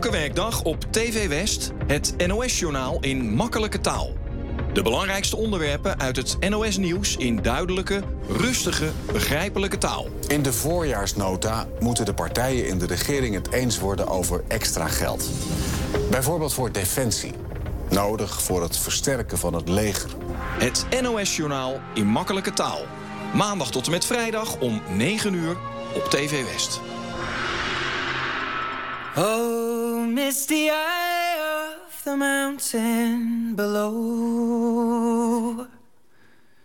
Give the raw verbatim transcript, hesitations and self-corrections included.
Elke werkdag op T V West het N O S-journaal in makkelijke taal. De belangrijkste onderwerpen uit het N O S-nieuws in duidelijke, rustige, begrijpelijke taal. In de voorjaarsnota moeten de partijen in de regering het eens worden over extra geld. Bijvoorbeeld voor defensie. Nodig voor het versterken van het leger. Het N O S-journaal in makkelijke taal. Maandag tot en met vrijdag om negen uur op T V West. Oh, misty eye of the mountain below.